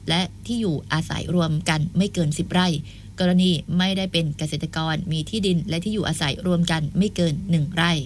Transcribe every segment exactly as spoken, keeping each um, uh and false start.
และที่อยู่อาศัยรวมกันไม่เกินสิบไร่กรณีไม่ได้เป็นเกษตรกรมีที่ดินและที่อยู่อาศัยรวมกันไม่เกินหนึ่งไร่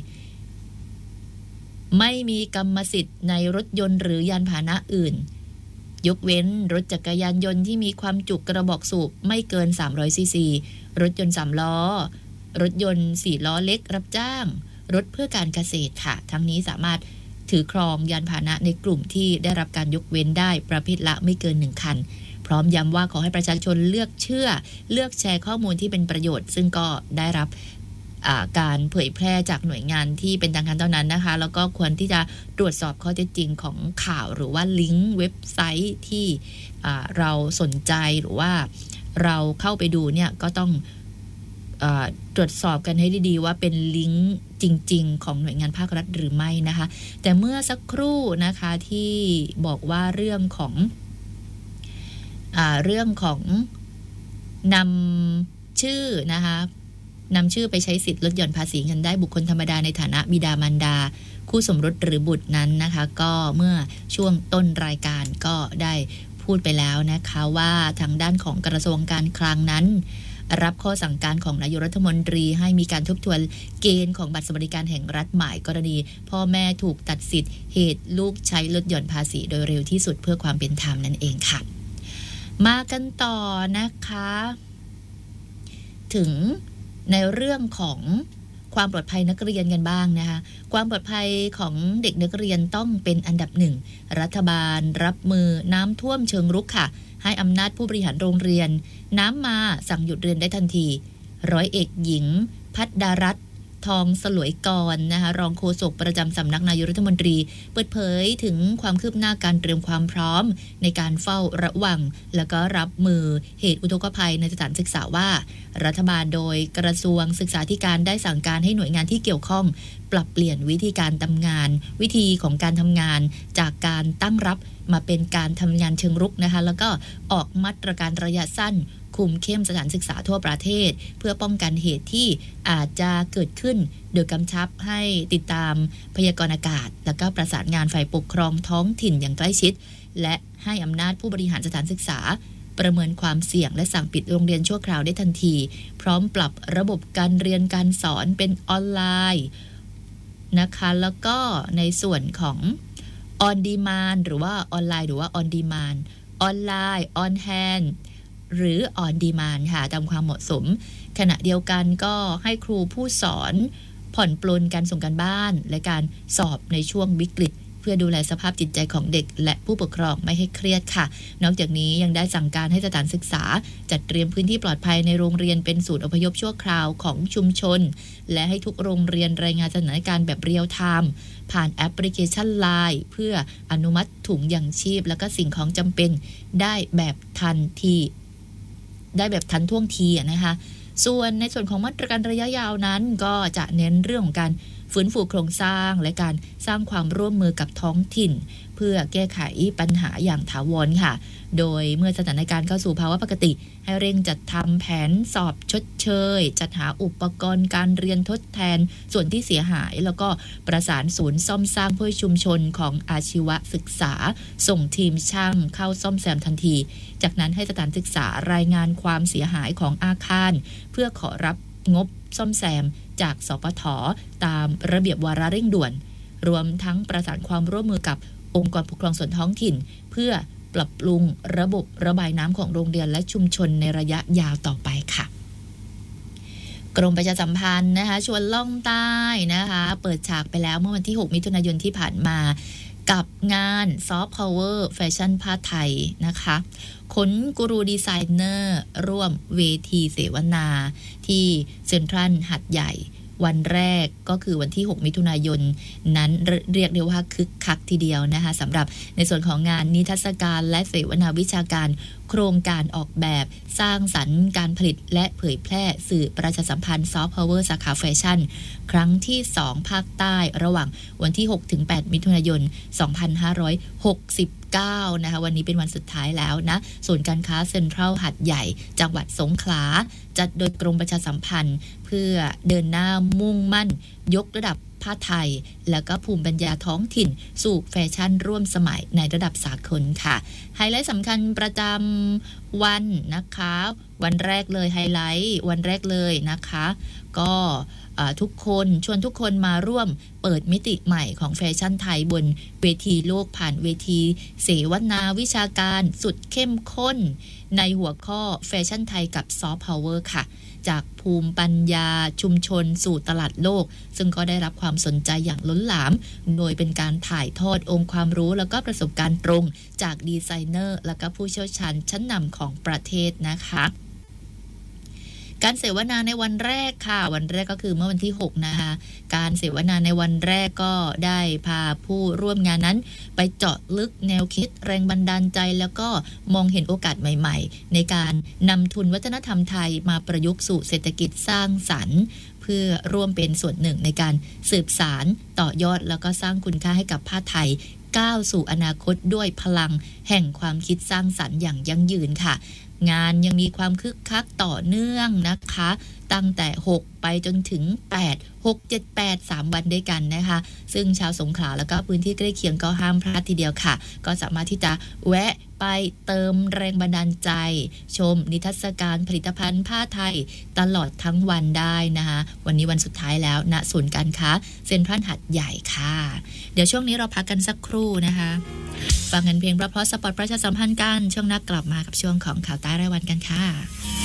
ไม่มีกรรมสิทธิ์ในรถยนต์หรือยานพาหนะอื่นยกเว้นรถจักรยานยนต์ที่มีความจุกระบอกสูบไม่เกินสามร้อยซีซีรถยนต์สามล้อรถยนต์สี่ล้อเล็กรับจ้างรถเพื่อการเกษตรค่ะทั้งนี้สามารถถือครองยานพาหนะในกลุ่มที่ได้รับการยกเว้นได้ประเภทละไม่เกินหนึ่งคันพร้อมย้ำว่าขอให้ประชาชนเลือกเชื่อเลือกแชร์ข้อมูลที่เป็นประโยชน์ซึ่งก็ได้รับการเผยแพร่จากหน่วยงานที่เป็นทางการเท่านั้นนะคะแล้วก็ควรที่จะตรวจสอบข้อเท็จจริงของข่าวหรือว่าลิงก์เว็บไซต์ที่เราสนใจหรือว่าเราเข้าไปดูเนี่ยก็ต้องตรวจสอบกันให้ดีๆว่าเป็นลิงก์จริงๆของหน่วยงานภาครัฐหรือไม่นะคะแต่เมื่อสักครู่นะคะที่บอกว่าเรื่องของอ่าเรื่องของนำชื่อนะคะนำชื่อไปใช้สิทธิ์ลดหย่อนภาษีเงินได้บุคคลธรรมดาในฐานะบิดามารดาคู่สมรสหรือบุตรนั้นนะคะก็เมื่อช่วงต้นรายการก็ได้พูดไปแล้วนะคะว่าทางด้านของกระทรวงการคลังนั้นรับข้อสั่งการของนายกรัฐมนตรีให้มีการทบทวนเกณฑ์ของบัตรสวัสดิการแห่งรัฐหมายกรณีพ่อแม่ถูกตัดสิทธิ์เหตุลูกใช้ลดหย่อนภาษีโดยเร็วที่สุดเพื่อความเป็นธรรมนั่นเองค่ะมากันต่อนะคะถึงในเรื่องของความปลอดภัยนักเรียนกันบ้างนะคะความปลอดภัยของเด็กนักเรียนต้องเป็นอันดับหนึ่งรัฐบาลรับมือน้ำท่วมเชิงรุกค่ะให้อำนาจผู้บริหารโรงเรียนน้ำมาสั่งหยุดเรียนได้ทันทีร้อยเอกหญิงพัฒดารัตน์ทองสลวยกรนะคะรองโฆษกประจำสำนักนายกรัฐมนตรีเปิดเผยถึงความคืบหน้าการเตรียมความพร้อมในการเฝ้าระวังแล้วก็รับมือเหตุอุทกภัยในสถานศึกษาว่ารัฐบาลโดยกระทรวงศึกษาธิการได้สั่งการให้หน่วยงานที่เกี่ยวข้องปรับเปลี่ยนวิธีการทำงานวิธีของการทำงานจากการตั้งรับมาเป็นการทำงานเชิงรุกนะคะแล้วก็ออกมาตรการระยะสั้นคุมเข้มสถานศึกษาทั่วประเทศเพื่อป้องกันเหตุที่อาจจะเกิดขึ้นโดยกำชับให้ติดตามพยากรณ์อากาศแล้วก็ประสานงานฝ่ายปกครองท้องถิ่นอย่างใกล้ชิดและให้อำนาจผู้บริหารสถานศึกษาประเมินความเสี่ยงและสั่งปิดโรงเรียนชั่วคราวได้ทันทีพร้อมปรับระบบการเรียนการสอนเป็นออนไลน์นะคะแล้วก็ในส่วนของ on demand หรือว่าออนไลน์หรือว่า on demand ออนไลน์ on hand หรือ on demand ค่ะตามความเหมาะสมขณะเดียวกันก็ให้ครูผู้สอนผ่อนปลนการส่งการบ้านและการสอบในช่วงวิกฤตเพื่อดูแลสภาพจิตใจของเด็กและผู้ปกครองไม่ให้เครียดค่ะนอกจากนี้ยังได้สั่งการให้สถานศึกษาจัดเตรียมพื้นที่ปลอดภัยในโรงเรียนเป็นศูนย์อพยพชั่วคราวของชุมชนและให้ทุกโรงเรียนรายงานสถานการณ์แบบเรียลไทม์ผ่านแอปพลิเคชัน ไลน์ เพื่ออนุมัติถุงยังชีพและก็สิ่งของจำเป็นได้แบบทันทีได้แบบทันท่วงทีนะคะส่วนในส่วนของมาตรการระยะยาวนั้นก็จะเน้นเรื่องของการฟื้นฟูโครงสร้างและการสร้างความร่วมมือกับท้องถิ่นเพื่อแก้ไขปัญหาอย่างถาวรค่ะโดยเมื่อสถานการณ์เข้าสู่ภาวะปกติให้เร่งจัดทำแผนสอบชดเชยจัดหาอุปกรณ์การเรียนทดแทนส่วนที่เสียหายแล้วก็ประสานศูนย์ซ่อมสร้างเพื่อชุมชนของอาชีวศึกษาส่งทีมช่างเข้าซ่อมแซมทันทีจากนั้นให้สถานศึกษารายงานความเสียหายของอาคารเพื่อขอรับงบซ่อมแซมจากสปท.ตามระเบียบวาระเร่งด่วนรวมทั้งประสานความร่วมมือกับองค์กรปกครองส่วนท้องถิ่นเพื่อปรับปรุงระบบระบายน้ำของโรงเรียนและชุมชนในระยะยาวต่อไปค่ะกรมประชาสัมพันธ์นะคะชวนล่องใต้นะคะเปิดฉากไปแล้วเมื่อวันที่หกมิถุนายนที่ผ่านมากับงานซอฟต์พาวเวอร์แฟชั่นผ้าไทยนะคะขนกูรูดีไซเนอร์ร่วมเวทีเสวนาที่เซ็นทรัลหาดใหญ่วันแรกก็คือวันที่หกมิถุนายนนั้นเรียกได้ว่าคึกคักทีเดียวนะคะสำหรับในส่วนของงานนิทรรศการและเสวนาวิชาการโครงการออกแบบสร้างสรรค์การผลิตและเผยแพร่สื่อประชาสัมพันธ์ซอฟต์พาวเวอร์สาขาแฟชั่นครั้งที่สองภาคใต้ระหว่างวันที่หกถึงแปดมิถุนายนสองพันห้าร้อยหกสิบเก้านะคะวันนี้เป็นวันสุดท้ายแล้วนะศูนย์การค้าเซ็นทรัลหาดใหญ่จังหวัดสงขลาจัดโดยกรมประชาสัมพันธ์เพื่อเดินหน้ามุ่งมั่นยกระดับผ้าไทยแล้วก็ภูมิปัญญาท้องถิ่นสู่แฟชั่นร่วมสมัยในระดับสากลค่ะไฮไลท์สำคัญประจำวันนะคะวันแรกเลยไฮไลท์วันแรกเลยนะคะก็ทุกคนชวนทุกคนมาร่วมเปิดมิติใหม่ของแฟชั่นไทยบนเวทีโลกผ่านเวทีเสวนาวิชาการสุดเข้มข้นในหัวข้อแฟชั่นไทยกับซอฟต์พาวเวอร์ค่ะจากภูมิปัญญาชุมชนสู่ตลาดโลกซึ่งก็ได้รับความสนใจอย่างล้นหลามโดยเป็นการถ่ายทอดองค์ความรู้แล้วก็ประสบการณ์ตรงจากดีไซเนอร์แล้วก็ผู้เชี่ยวชาญชั้นนำของประเทศนะคะการเสวนาในวันแรกค่ะวันแรกก็คือเมื่อวันที่หกนะคะการเสวนาในวันแรกก็ได้พาผู้ร่วมงานนั้นไปเจาะลึกแนวคิดแรงบันดาลใจแล้วก็มองเห็นโอกาสใหม่ๆในการนำทุนวัฒนธรรมไทยมาประยุกต์สู่เศรษฐกิจสร้างสรรค์เพื่อร่วมเป็นส่วนหนึ่งในการสืบสานต่อยอดแล้วก็สร้างคุณค่าให้กับผ้าไทยก้าวสู่อนาคตด้วยพลังแห่งความคิดสร้างสรรค์อย่างยั่งยืนค่ะงานยังมีความคึกคักต่อเนื่องนะคะตั้งแต่หกไปจนถึงแปด หก เจ็ด แปด สามวันด้วยกันนะคะซึ่งชาวสงขลาแล้วก็พื้นที่ใกล้เคียงก็ห้ามพลาดทีเดียวค่ะก็สามารถที่จะแวะไปเติมแรงบันดาลใจชมนิทรรศการผลิตภัณฑ์ผ้าไทยตลอดทั้งวันได้นะคะวันนี้วันสุดท้ายแล้วณศูนย์การค้าเซ็นทรัลหัดใหญ่ค่ะเดี๋ยวช่วงนี้เราพักกันสักครู่นะคะฟังกันเพลงเพราะๆสปอร์ตประชาสัมพันธ์กันช่วงหน้ากลับมากับช่วงของข่าวใต้รายวันกันค่ะ